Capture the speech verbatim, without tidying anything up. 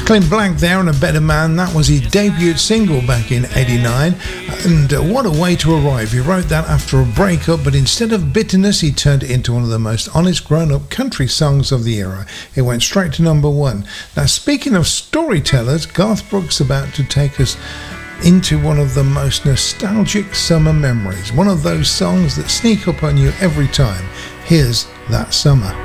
Clint Black there and A Better Man. That was his debut single back in eighty-nine, and uh, what a way to arrive. He wrote that after a breakup, but instead of bitterness he turned it into one of the most honest grown-up country songs of the era. It went straight to number one. Now, speaking of storytellers, Garth Brooks about to take us into one of the most nostalgic summer memories, one of those songs that sneak up on you every time. Here's That Summer.